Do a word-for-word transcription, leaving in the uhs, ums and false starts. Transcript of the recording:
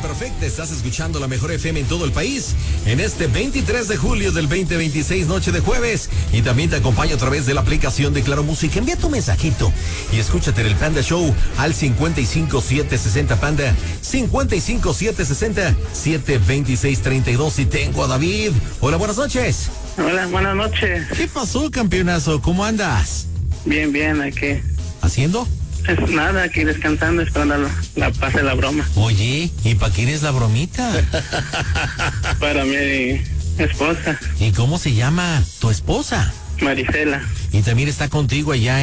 perfecta, estás escuchando la mejor F M en todo el país en este veintitrés de julio del veinte veintiséis, noche de jueves, y también te acompaño a través de la aplicación de Claro Música. Envía tu mensajito y escúchate en el Panda Show al cincuenta y cinco siete sesenta Panda, cincuenta y cinco siete sesenta siete veintiséis treinta y dos. Y tengo a David. Hola, buenas noches. Hola, buenas noches. ¿Qué pasó, campeonazo? ¿Cómo andas? Bien, bien, aquí. ¿Haciendo? Es nada, aquí descansando, esperando la, la pase la broma. Oye, ¿y para quién es la bromita? Para mi esposa. ¿Y cómo se llama tu esposa? Marisela. Y también está contigo allá